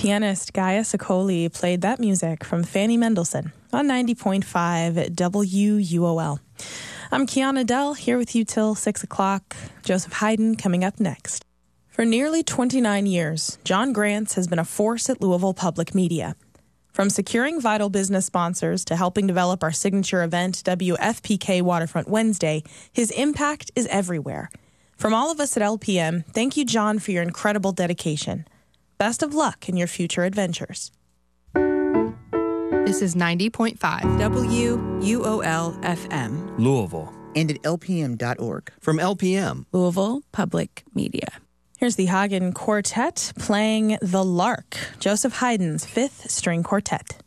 Pianist Gaia Sicoli played that music from Fanny Mendelssohn on 90.5 WUOL. I'm Kiana Dell, here with you till 6 o'clock. Joseph Haydn coming up next. For nearly 29 years, John Grants has been a force at Louisville Public Media. From securing vital business sponsors to helping develop our signature event, WFPK Waterfront Wednesday, his impact is everywhere. From all of us at LPM, thank you, John, for your incredible dedication. Best of luck in your future adventures. This is 90.5 WUOL FM. Louisville. And at lpm.org. From LPM. Louisville Public Media. Here's the Hagen Quartet playing The Lark, Joseph Haydn's fifth string quartet.